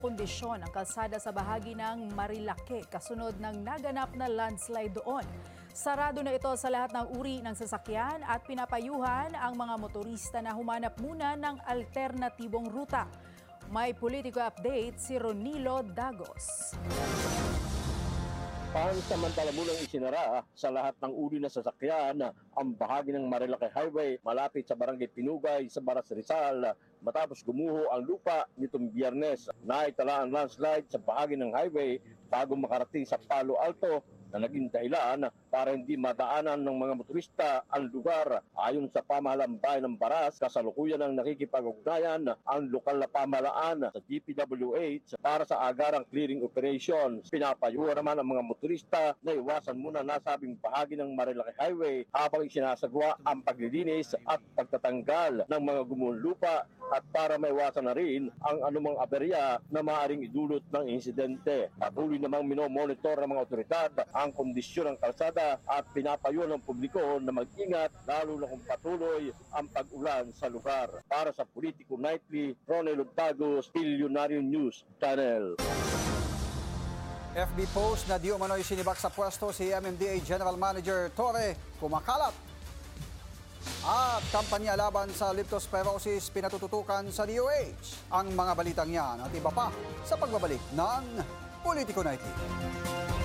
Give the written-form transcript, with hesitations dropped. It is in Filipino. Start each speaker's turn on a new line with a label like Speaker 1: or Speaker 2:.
Speaker 1: Kondisyon ang kalsada sa bahagi ng Marilake kasunod ng naganap na landslide doon. Sarado na ito sa lahat ng uri ng sasakyan at pinapayuhan ang mga motorista na humanap muna ng alternatibong ruta. May politiko update si Ronilo Dagos.
Speaker 2: Pansamantala munang isinara sa lahat ng uri na sasakyan ang bahagi ng Marilake Highway malapit sa Barangay Pinugay sa Baras Rizal matapos gumuho ang lupa nitong Biyernes. Naitala ang landslide sa bahagi ng highway bago makarating sa Palo Alto na naging dahilan para hindi madaanan ng mga motorista ang lugar. Ayon sa pamahalang bayan ng Baras, kasalukuyan ang nakikipag-ugnayan ang lokal na pamahalaan sa DPWH para sa agarang clearing operations. Pinapayuhan naman ang mga motorista na iwasan muna nasabing bahagi ng Marilake Highway habang isinasagawa ang paglilinis at pagtatanggal ng mga gumuhong lupa at para maiwasan na rin ang anumang aberya na maaaring idulot ng insidente. Patuloy namang minomonitor ng mga otoridad ang kondisyon ng kalsada at pinapayuhan ng publiko na mag-ingat lalo na kung patuloy ang pag-ulan sa lugar. Para sa Politico Nightly, Ronel Dagos, Billionaire News Channel.
Speaker 3: FB post na di umano'y sinibak sa pwesto si MMDA General Manager Torre kumakalat. At kampanya laban sa leptospirosis pinatututukan sa DOH. Ang mga balitang yan at iba pa sa pagbabalik ng Politico Nightly.